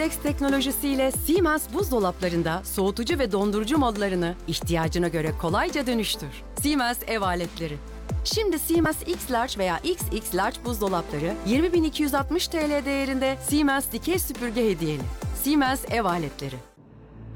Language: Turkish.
Flex teknolojisiyle Siemens buzdolaplarında soğutucu ve dondurucu modlarını ihtiyacına göre kolayca dönüştür. Siemens ev aletleri. Şimdi Siemens X-Large veya XX-Large buzdolapları 20.260 TL değerinde Siemens dikey süpürge hediyeli. Siemens ev aletleri.